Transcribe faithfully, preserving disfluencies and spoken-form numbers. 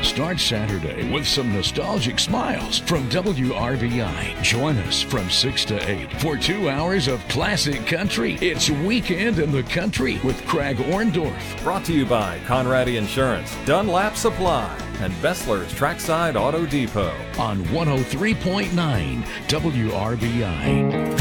Start Saturday with some nostalgic smiles from W R B I. Join us from six to eight for two hours of classic country. It's Weekend in the Country with Craig Orndorff. Brought to you by Conradi Insurance, Dunlap Supply, and Bessler's Trackside Auto Depot. On one oh three point nine W R B I.